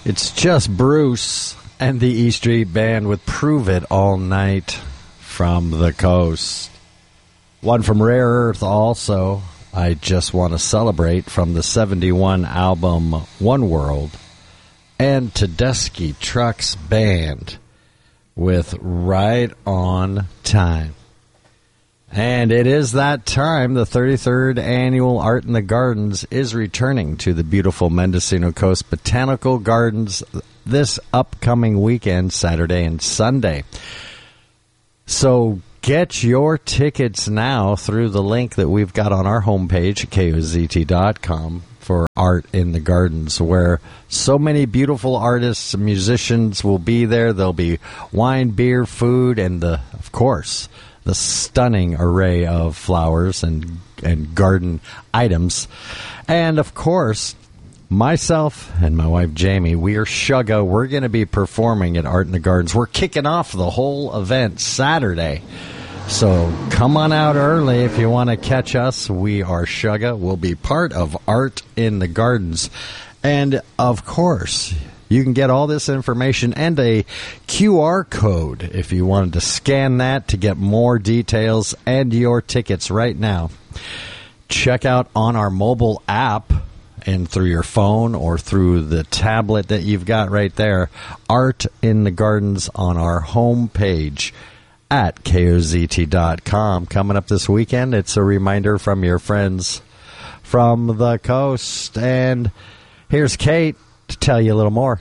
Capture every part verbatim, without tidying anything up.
It's just Bruce and the E Street Band with Prove It All Night from the Coast. One from Rare Earth also, I Just Want to Celebrate, from the seventy-one album One World. And Tedeschi Trucks Band with Right on Time. And it is that time. The thirty-third annual Art in the Gardens is returning to the beautiful Mendocino Coast Botanical Gardens this upcoming weekend, Saturday and Sunday. So get your tickets now through the link that we've got on our homepage at K O Z T dot com for Art in the Gardens, where so many beautiful artists and musicians will be there. There'll be wine, beer, food, and, the, of course, the stunning array of flowers and and garden items. And, of course, myself and my wife Jamie, we are Shugga. We're going to be performing at Art in the Gardens. We're kicking off the whole event Saturday. So come on out early if you want to catch us. We are Shugga. We'll be part of Art in the Gardens. And, of course, you can get all this information and a Q R code if you wanted to scan that to get more details and your tickets right now. Check out on our mobile app and through your phone or through the tablet that you've got right there, Art in the Gardens on our homepage at K O Z T dot com. Coming up this weekend, it's a reminder from your friends from the coast. And here's Kate to tell you a little more.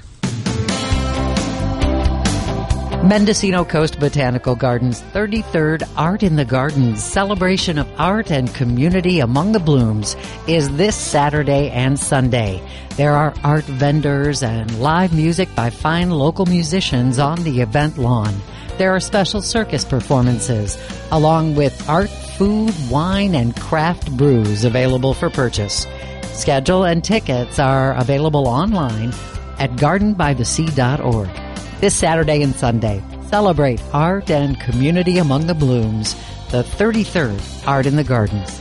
Mendocino Coast Botanical Gardens thirty-third Art in the Gardens celebration of art and community among the blooms is this Saturday and Sunday. There are art vendors and live music by fine local musicians on the event lawn. There are special circus performances, along with art, food, wine, and craft brews available for purchase. Schedule and tickets are available online at garden by the sea dot org. This Saturday and Sunday, celebrate art and community among the blooms, the thirty-third Art in the Gardens.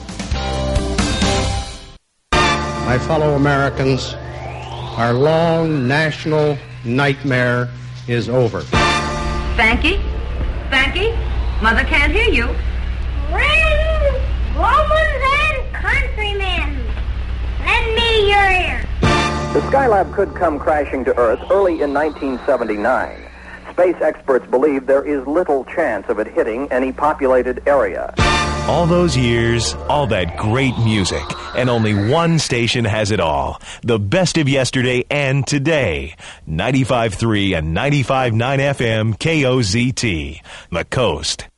My fellow Americans, our long national nightmare is over. Frankie? Frankie? Mother can't hear you. Friends, Romans and countrymen, lend me your ear. The Skylab could come crashing to Earth early in nineteen seventy-nine. Space experts believe there is little chance of it hitting any populated area. All those years, all that great music, and only one station has it all. The best of yesterday and today. ninety-five point three and ninety-five point nine F M K O Z T. The Coast.